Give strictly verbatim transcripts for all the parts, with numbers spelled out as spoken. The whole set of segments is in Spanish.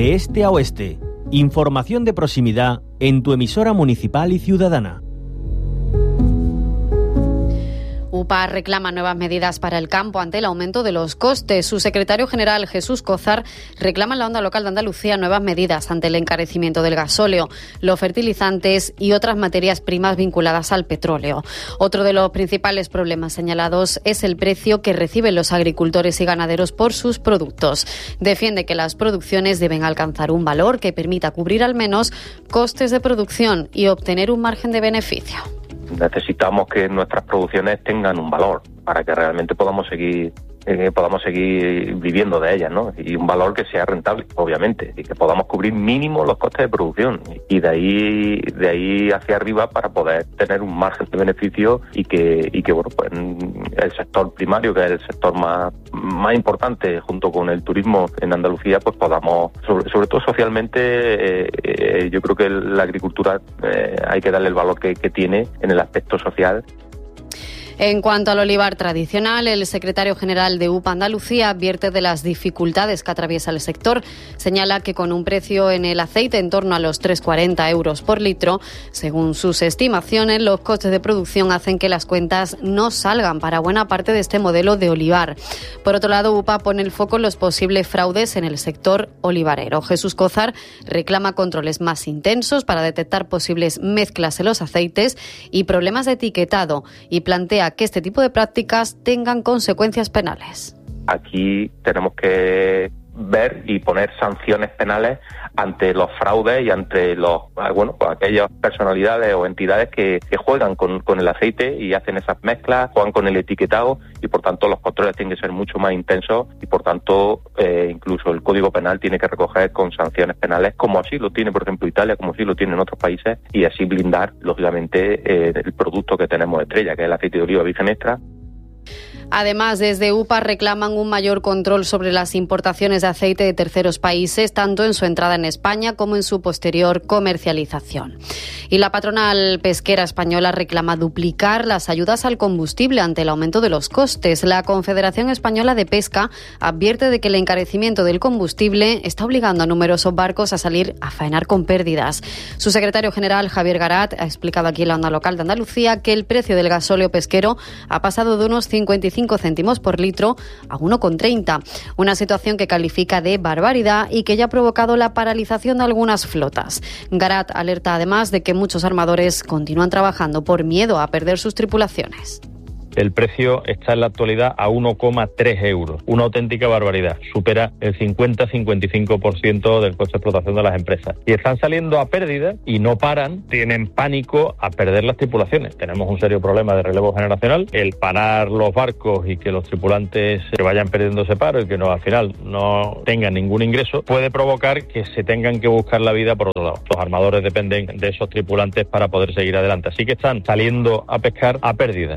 de este a oeste. Información de proximidad en tu emisora municipal y ciudadana. UPA reclama nuevas medidas para el campo ante el aumento de los costes. Su secretario general, Jesús Cózar, reclama en la Onda Local de Andalucía nuevas medidas ante el encarecimiento del gasóleo, los fertilizantes y otras materias primas vinculadas al petróleo. Otro de los principales problemas señalados es el precio que reciben los agricultores y ganaderos por sus productos. Defiende que las producciones deben alcanzar un valor que permita cubrir al menos costes de producción y obtener un margen de beneficio. Necesitamos que nuestras producciones tengan un valor para que realmente podamos seguir eh, podamos seguir viviendo de ellas, ¿no? Y un valor que sea rentable, obviamente, y que podamos cubrir mínimo los costes de producción y de ahí de ahí hacia arriba para poder tener un margen de beneficio y que y que bueno, pues el sector primario, que es el sector más más importante junto con el turismo en Andalucía, pues podamos, sobre, sobre todo socialmente, eh, eh, yo creo que la agricultura eh, hay que darle el valor que, que tiene en el aspecto social. En cuanto al olivar tradicional, el secretario general de UPA Andalucía advierte de las dificultades que atraviesa el sector. Señala que con un precio en el aceite en torno a los tres coma cuarenta euros por litro, según sus estimaciones, los costes de producción hacen que las cuentas no salgan para buena parte de este modelo de olivar. Por otro lado, UPA pone el foco en los posibles fraudes en el sector olivarero. Jesús Cózar reclama controles más intensos para detectar posibles mezclas en los aceites y problemas de etiquetado y plantea que este tipo de prácticas tengan consecuencias penales. Aquí tenemos que ver y poner sanciones penales ante los fraudes y ante los bueno pues aquellas personalidades o entidades que, que juegan con, con el aceite y hacen esas mezclas, juegan con el etiquetado y por tanto los controles tienen que ser mucho más intensos y por tanto eh, incluso el Código Penal tiene que recoger con sanciones penales, como así lo tiene por ejemplo Italia, como así lo tienen otros países, y así blindar lógicamente eh, el producto que tenemos estrella, que es el aceite de oliva virgen extra. Además, desde UPA reclaman un mayor control sobre las importaciones de aceite de terceros países, tanto en su entrada en España como en su posterior comercialización. Y la patronal pesquera española reclama duplicar las ayudas al combustible ante el aumento de los costes. La Confederación Española de Pesca advierte de que el encarecimiento del combustible está obligando a numerosos barcos a salir a faenar con pérdidas. Su secretario general, Javier Garat, ha explicado aquí en la Onda Local de Andalucía que el precio del gasóleo pesquero ha pasado de unos cincuenta y cinco céntimos por litro a uno coma treinta, una situación que califica de barbaridad y que ya ha provocado la paralización de algunas flotas. Garat alerta además de que muchos armadores continúan trabajando por miedo a perder sus tripulaciones. El precio está en la actualidad a uno coma tres euros, una auténtica barbaridad. Supera el cincuenta a cincuenta y cinco por ciento del coste de explotación de las empresas. Y están saliendo a pérdida y no paran, tienen pánico a perder las tripulaciones. Tenemos un serio problema de relevo generacional. El parar los barcos y que los tripulantes se vayan perdiendo ese paro y que no, al final no tengan ningún ingreso, puede provocar que se tengan que buscar la vida por otro lado. Los armadores dependen de esos tripulantes para poder seguir adelante. Así que están saliendo a pescar a pérdida.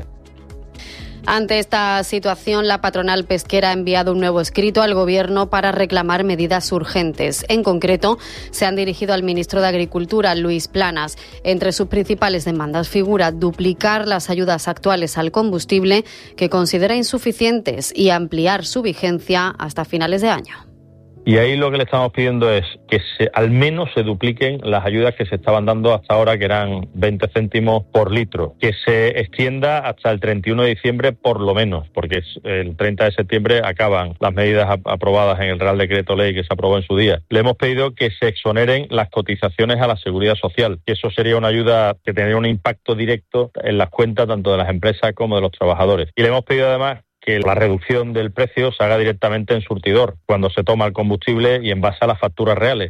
Ante esta situación, la patronal pesquera ha enviado un nuevo escrito al Gobierno para reclamar medidas urgentes. En concreto, se han dirigido al ministro de Agricultura, Luis Planas. Entre sus principales demandas figura duplicar las ayudas actuales al combustible, que considera insuficientes, y ampliar su vigencia hasta finales de año. Y ahí lo que le estamos pidiendo es que se, al menos se dupliquen las ayudas que se estaban dando hasta ahora, que eran veinte céntimos por litro. Que se extienda hasta el treinta y uno de diciembre por lo menos, porque el treinta de septiembre acaban las medidas aprobadas en el Real Decreto Ley que se aprobó en su día. Le hemos pedido que se exoneren las cotizaciones a la Seguridad Social, que eso sería una ayuda que tendría un impacto directo en las cuentas tanto de las empresas como de los trabajadores. Y le hemos pedido además que la reducción del precio se haga directamente en surtidor, cuando se toma el combustible y en base a las facturas reales.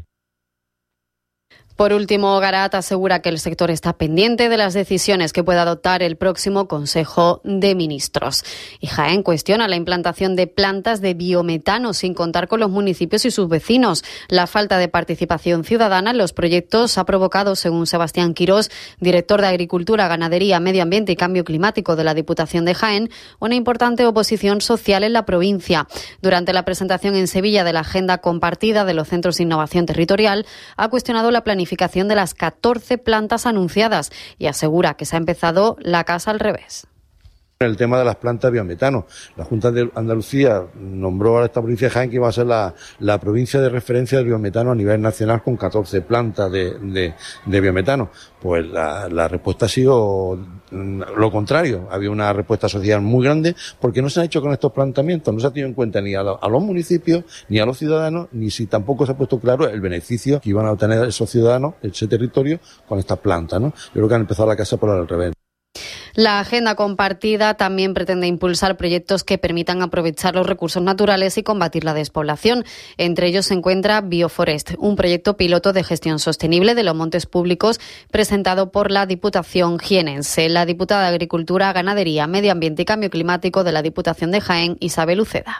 Por último, Garat asegura que el sector está pendiente de las decisiones que pueda adoptar el próximo Consejo de Ministros. Y Jaén cuestiona la implantación de plantas de biometano sin contar con los municipios y sus vecinos. La falta de participación ciudadana en los proyectos ha provocado, según Sebastián Quirós, director de Agricultura, Ganadería, Medio Ambiente y Cambio Climático de la Diputación de Jaén, una importante oposición social en la provincia. Durante la presentación en Sevilla de la Agenda Compartida de los Centros de Innovación Territorial, ha cuestionado la planificación de las catorce plantas anunciadas y asegura que se ha empezado la casa al revés. El tema de las plantas de biometano. La Junta de Andalucía nombró a esta provincia de Jaén que iba a ser la, la provincia de referencia del biometano a nivel nacional con catorce plantas de, de, de biometano. Pues la, la respuesta ha sido lo contrario. Había una respuesta social muy grande porque no se han hecho con estos planteamientos. No se ha tenido en cuenta ni a, lo, a los municipios, ni a los ciudadanos, ni si tampoco se ha puesto claro el beneficio que iban a obtener esos ciudadanos, ese territorio, con estas plantas, ¿no? Yo creo que han empezado la casa por el revés. La agenda compartida también pretende impulsar proyectos que permitan aprovechar los recursos naturales y combatir la despoblación. Entre ellos se encuentra Bioforest, un proyecto piloto de gestión sostenible de los montes públicos presentado por la Diputación jienense. La diputada de Agricultura, Ganadería, Medio Ambiente y Cambio Climático de la Diputación de Jaén, Isabel Uceda.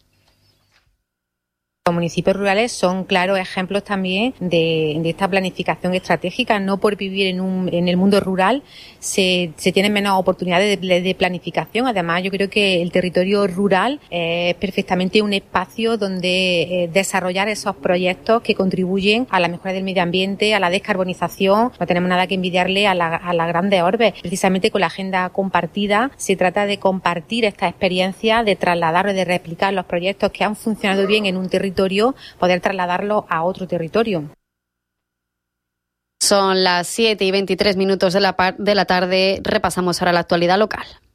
Los municipios rurales son claros ejemplos también de, de esta planificación estratégica. No por vivir en, un, en el mundo rural se, se tienen menos oportunidades de, de planificación. Además, yo creo que el territorio rural es perfectamente un espacio donde eh, desarrollar esos proyectos que contribuyen a la mejora del medio ambiente, a la descarbonización. No tenemos nada que envidiarle a, la, a las grandes orbes. Precisamente con la agenda compartida se trata de compartir esta experiencia, de trasladar y de replicar los proyectos que han funcionado bien en un territorio, poder trasladarlo a otro territorio. Son las siete y veintitrés minutos de la, de la tarde. Repasamos ahora la actualidad local.